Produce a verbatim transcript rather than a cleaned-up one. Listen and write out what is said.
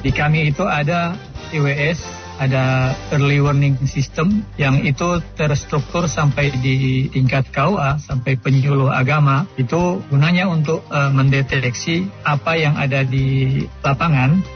Di kami itu ada E W S, ada Early Warning System yang itu terstruktur sampai di tingkat K U A, sampai penyuluh agama. Itu gunanya untuk uh, mendeteksi apa yang ada di lapangan